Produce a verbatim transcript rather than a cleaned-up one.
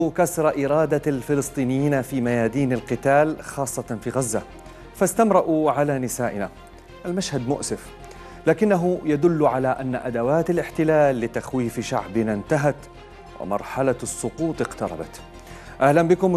كسر إرادة الفلسطينيين في ميادين القتال خاصة في غزة، فاستمرأوا على نسائنا. المشهد مؤسف، لكنه يدل على أن أدوات الاحتلال لتخويف شعبنا انتهت ومرحلة السقوط اقتربت. أهلا بكم.